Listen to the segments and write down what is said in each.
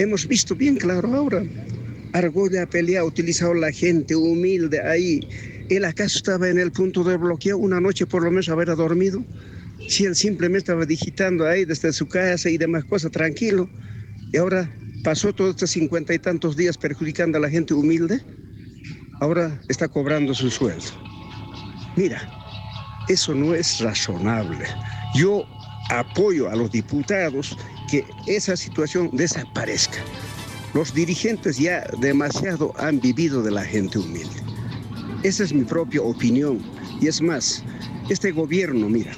Hemos visto bien claro ahora. Argolla pelea, ha utilizado la gente humilde ahí. ¿Él acaso estaba en el punto de bloqueo una noche por lo menos haber dormido? Si él simplemente estaba digitando ahí desde su casa y demás cosas, tranquilo. Y ahora pasó todos estos 50 y tantos días perjudicando a la gente humilde. Ahora está cobrando su sueldo. Mira, eso no es razonable. Yo apoyo a los diputados que esa situación desaparezca. Los dirigentes ya demasiado han vivido de la gente humilde. Esa es mi propia opinión. Y es más, este gobierno, mira,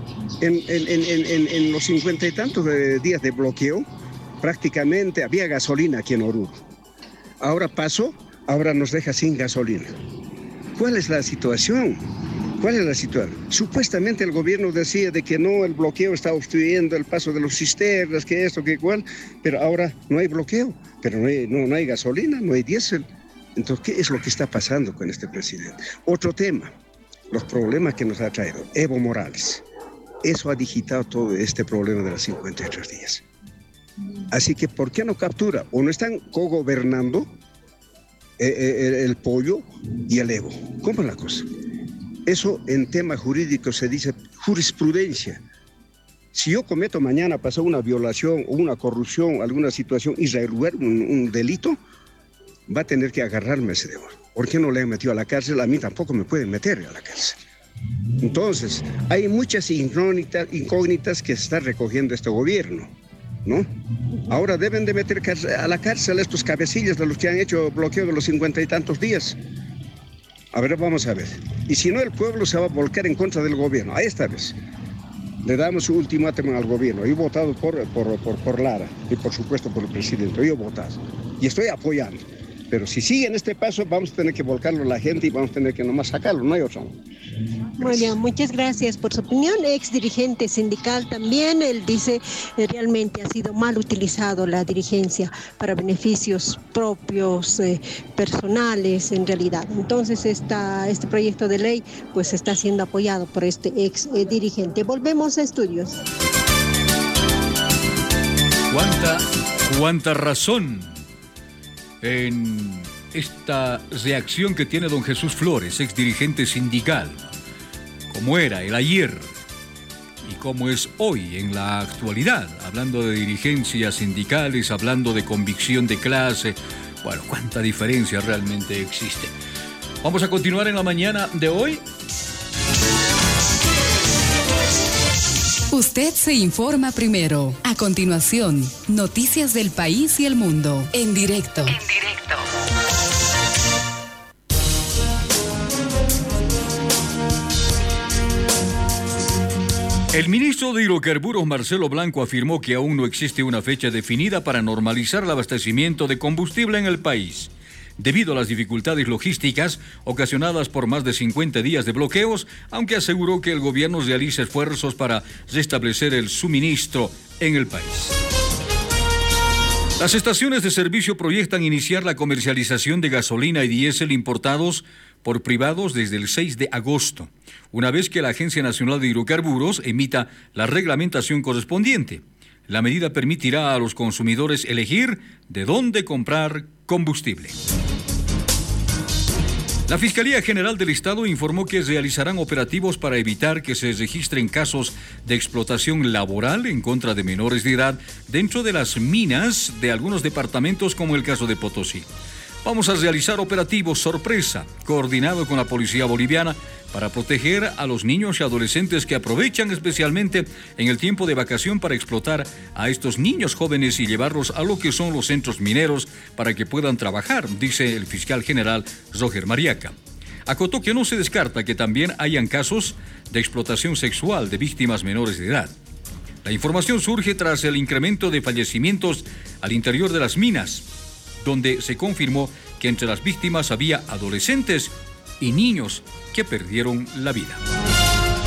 en los 50 y tantos días de bloqueo, prácticamente había gasolina aquí en Oruro. Ahora pasó, ahora nos deja sin gasolina. ¿Cuál es la situación? ¿Cuál es la situación? Supuestamente el gobierno decía de que no, el bloqueo está obstruyendo el paso de los cisternas, que esto, que igual, pero ahora no hay bloqueo, pero no hay gasolina, no hay diésel. Entonces, ¿qué es lo que está pasando con este presidente? Otro tema, los problemas que nos ha traído Evo Morales. Eso ha digitado todo este problema de los 53 días. Así que, ¿por qué no captura? O no están cogobernando el Pollo y el Evo. ¿Cómo es la cosa? Eso en tema jurídico se dice jurisprudencia. Si yo cometo mañana, pasó una violación o una corrupción, alguna situación irregular, un delito, va a tener que agarrarme ese deber. ¿Por qué no le han metido a la cárcel? A mí tampoco me pueden meter a la cárcel. Entonces, hay muchas incógnitas que se está recogiendo este gobierno, ¿no? Ahora deben de meter a la cárcel a estos cabecillas de los que han hecho bloqueo de los 50 y tantos días. A ver, vamos a ver. Y si no, el pueblo se va a volcar en contra del gobierno. Ahí esta vez. Le damos un ultimátum al gobierno. Yo he votado por Lara y por supuesto por el presidente. Yo he votado y estoy apoyando. Pero si siguen este paso, vamos a tener que volcarlo a la gente y vamos a tener que nomás sacarlo. No hay otra. Muy bien, muchas gracias por su opinión. Ex dirigente sindical también, él dice realmente ha sido mal utilizado la dirigencia para beneficios propios, personales en realidad. Entonces este proyecto de ley pues está siendo apoyado por este ex dirigente. Volvemos a estudios. ¿Cuánta razón en esta reacción que tiene don Jesús Flores, ex dirigente sindical? Cómo era el ayer y cómo es hoy en la actualidad, hablando de dirigencias sindicales, hablando de convicción de clase. Bueno, cuánta diferencia realmente existe. Vamos a continuar en la mañana de hoy. Usted se informa primero. A continuación, noticias del país y el mundo. En directo. El ministro de Hidrocarburos, Marcelo Blanco, afirmó que aún no existe una fecha definida para normalizar el abastecimiento de combustible en el país, debido a las dificultades logísticas ocasionadas por más de 50 días de bloqueos, aunque aseguró que el gobierno realiza esfuerzos para restablecer el suministro en el país. Las estaciones de servicio proyectan iniciar la comercialización de gasolina y diésel importados por privados desde el 6 de agosto, una vez que la Agencia Nacional de Hidrocarburos emita la reglamentación correspondiente. La medida permitirá a los consumidores elegir de dónde comprar combustible. La Fiscalía General del Estado informó que realizarán operativos para evitar que se registren casos de explotación laboral en contra de menores de edad dentro de las minas de algunos departamentos, como el caso de Potosí. Vamos a realizar operativos sorpresa, coordinado con la policía boliviana, para proteger a los niños y adolescentes que aprovechan especialmente en el tiempo de vacación para explotar a estos niños jóvenes y llevarlos a lo que son los centros mineros para que puedan trabajar, dice el fiscal general Roger Mariaca. Acotó que no se descarta que también hayan casos de explotación sexual de víctimas menores de edad. La información surge tras el incremento de fallecimientos al interior de las minas, donde se confirmó que entre las víctimas había adolescentes y niños que perdieron la vida.